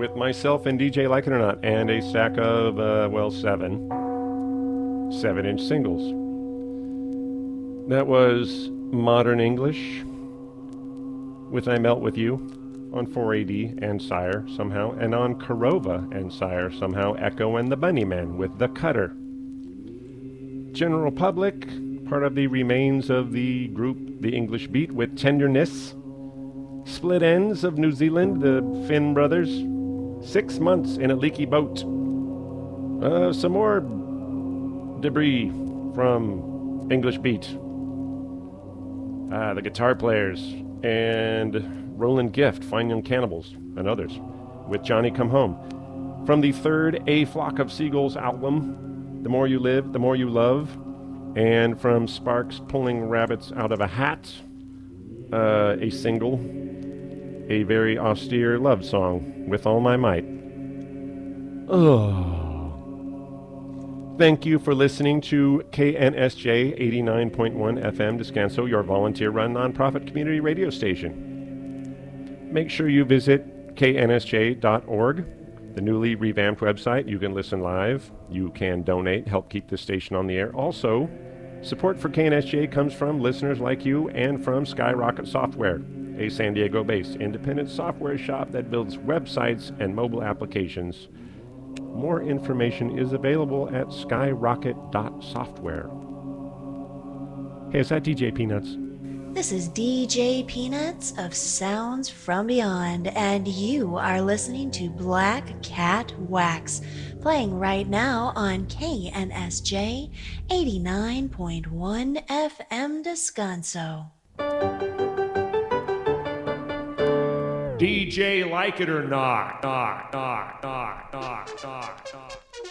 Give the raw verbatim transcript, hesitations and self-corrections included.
with myself and D J Like It or Not, and a stack of, uh, well, seven seven-inch singles. That was Modern English with I Melt With You on four A D and Sire somehow, and on Korova and Sire somehow, Echo and the Bunnymen with The Cutter. General Public, part of the remains of the group The English Beat with Tenderness. Split Ends of New Zealand, the Finn brothers, Six Months in a Leaky Boat. Uh, some more debris from English Beat. Uh, the Guitar Players and Roland Gift, Fine Young Cannibals, and others, with Johnny Come Home. From the third A Flock of Seagulls album, The More You Live, The More You Love, and from Sparks Pulling Rabbits Out of a Hat, uh, a single, a very austere love song, With All My Might. Oh. Thank you for listening to K N S J eighty-nine point one F M Descanso, your volunteer-run nonprofit community radio station. Make sure you visit K N S J dot org, the newly revamped website. You can listen live. You can donate, help keep the station on the air. Also, support for K N S J comes from listeners like you and from Skyrocket Software, a San Diego-based independent software shop that builds websites and mobile applications. More information is available at skyrocket dot software. Hey, is that D J Peanuts? This is D J Peanuts of Sounds from Beyond, and you are listening to Black Cat Wax, playing right now on K N S J eighty-nine point one F M Descanso. D J Like It or Not. Not, not, not, not, not, not.